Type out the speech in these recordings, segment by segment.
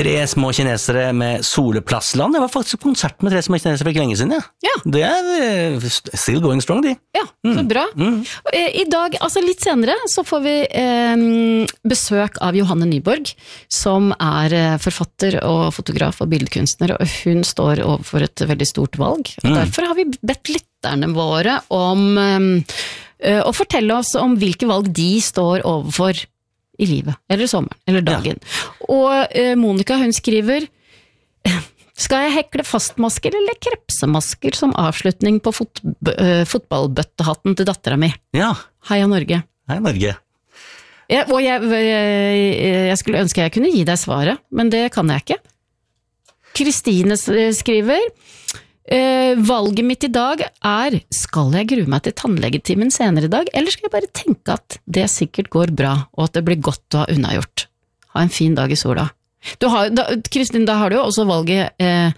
Tre små kinesere med Soleplassland. Det var faktisk konsert med tre små kinesere for ikke lenge siden, ja. Ja. Det er still going strong, de. Ja, så bra. I dag, altså litt senere, så får vi besøk av Johanne Nyborg, som er forfatter og fotograf og bildekunstner, og hun står overfor et veldig stort valg. Og derfor har vi bedt lytterne våre om å fortelle oss om hvilke valg de står overfor i livet, eller sommeren, eller dagen. Ja. Og Monica, hun skriver: skal jeg hekle fastmasker eller krepsemasker som avslutning på fotballbøttehatten til datteren min? Ja. Heia Norge. Heia Norge. Ja, og jeg skulle ønske jeg kunne gi deg svaret, men det kan jeg ikke. Kristine skriver: valget mitt i dag er: skal jeg grue meg til tannlegetimen senere i dag, eller skal jeg bare tenke at det sikkert går bra, og at det blir godt å ha unnagjort? Ha en fin dag i sola. Kristin, da har du jo også valget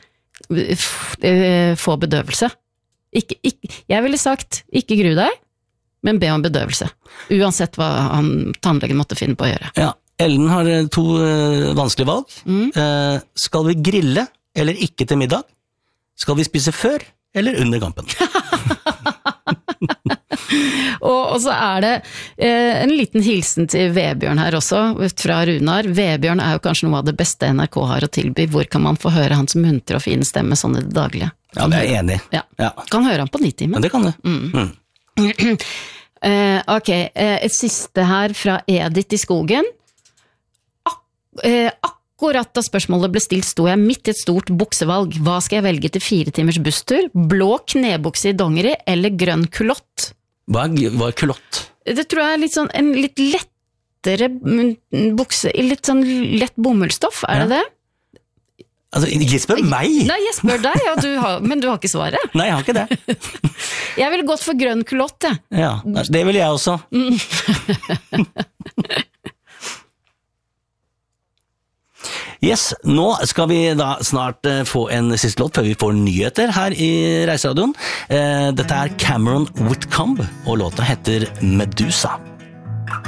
få bedøvelse. Jeg ville sagt, ikke gru deg, men be om bedøvelse. Uansett hva tannlegen måtte finne på å gjøre. Ja, Ellen har to vanskelige valg. Skal vi grille, eller ikke til middag? Skal vi spise før, eller under kampen? og så er det en liten hilsen til Vebjørn her også, fra Runar. Vebjørn er jo kanskje noe av det beste NRK har å tilby. Hvor kan man få høre hans muntre og fine stemme sånn i det daglige? Ja, det er jeg enig i. Ja. Kan høre han på 9-timen. Ja, det kan det. Ok, et siste her fra Edith i skogen. Akkurat da spørsmålet ble stilt, sto jeg midt i et stort buksevalg. Hva skal jeg velge til 4 timers busstur? Blå knebukse i dongeri eller grønn kulott? Hva er kulott? Det tror jeg er litt sånn, en litt lettere bukse, i litt sånn lett bomullstoff, er det det? Altså, ikke spør meg! Nei, jeg spør deg, men du har ikke svaret. Nei, jeg har ikke det. Jeg ville gått for grønn kulott, jeg. Ja, det vil jeg også. Yes, nå skal vi da snart få en siste låt før vi får nyheter her i Reiseradioen. Dette er Cameron Whitcomb, og låta heter Medusa.